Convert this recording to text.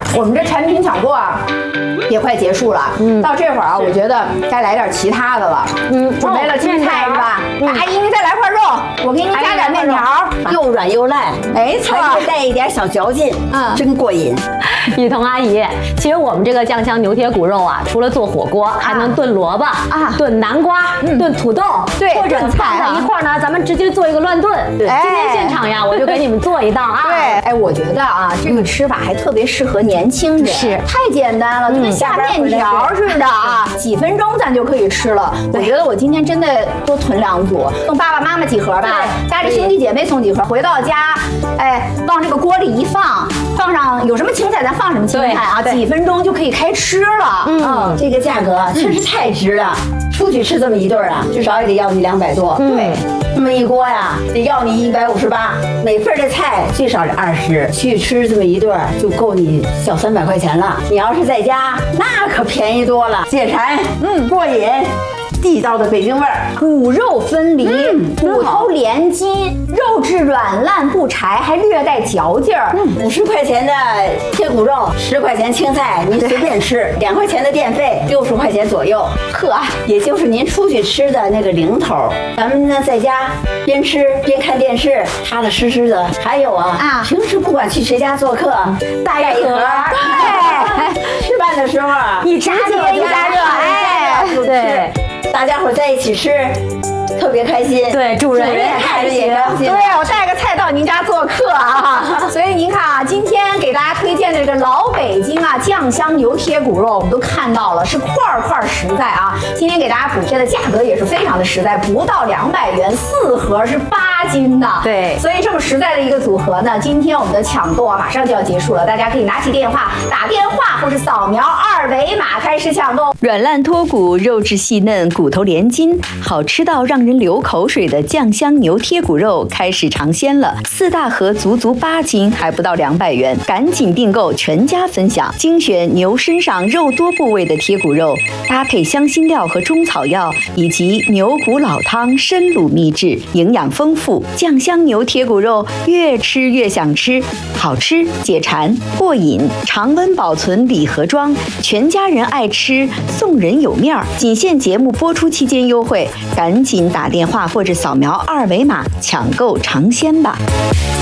我们这产品抢购啊，也快结束了。到这会儿啊，我觉得该来点其他的了。准备了青菜是吧？阿姨，您再来块肉，我给您加点面条， 又软又烂， 没错， 还带一点小嚼劲，真过瘾。 雨桐阿姨，其实我们这个酱香牛贴骨肉啊，除了做火锅，还能炖萝卜啊，炖南瓜，炖土豆， 对， 或者放在一块儿呢，咱们直接做一个乱炖。今天现场呀，我就给你们做一道啊。 对，哎，我觉得啊，这个吃法还特别适合年轻人，是太简单了，就跟下面条似的啊，几分钟咱就可以吃了。我觉得我今天真的多囤2组，送爸爸妈妈几盒吧，家里兄弟姐妹送几盒，回到家，哎，往这个锅里一放，放上有什么青菜咱放什么青菜啊，几分钟就可以开吃了。 这个价格确实太值了。出去吃这么一顿啊，至少也得要你200多。 对， 这么一锅呀，得要你158，每份的菜最少是20，去吃这么一顿就够你小300块钱了。你要是在家，那可便宜多了，解馋，过瘾。地道的北京味儿， 骨肉分离，骨头连筋，肉质软烂不柴，还略带嚼劲儿。 50块钱的贴骨肉，10块钱青菜，您随便吃，2块钱的电费，60块钱左右，也就是您出去吃的那个零头。咱们呢在家边吃边看电视，踏踏实实的。还有啊，平时不管去谁家做客，带一盒，对，吃饭的时候一加热一加热，哎， 对。大家伙在一起吃，特别开心。 对，主人也开心。 对，我带个菜到您家做客啊。所以您看啊，今天给大家推荐的这个老北京啊酱香牛贴骨肉，我们都看到了，是块块实在啊。今天给大家补贴的价格也是非常的实在，不到200元，4盒是8斤呢。 对， 所以这么实在的一个组合呢，今天我们的抢购啊马上就要结束了，大家可以拿起电话打电话或是扫描2维码开始抢购。 软烂脱骨，肉质细嫩，骨头连筋，好吃到让人流口水的酱香牛贴骨肉开始尝鲜了。4大盒足8斤，还不到200元，赶紧订购，全家分享。精选牛身上肉多部位的贴骨肉，搭配香辛料和中草药，以及牛骨老汤深卤秘制，营养丰富。酱香牛贴骨肉越吃越想吃，好吃解馋过瘾，常温保存礼盒装，全家人爱吃，送人有面儿。仅限节目播出期间优惠，赶紧打电话或者扫描2维码抢购尝鲜吧。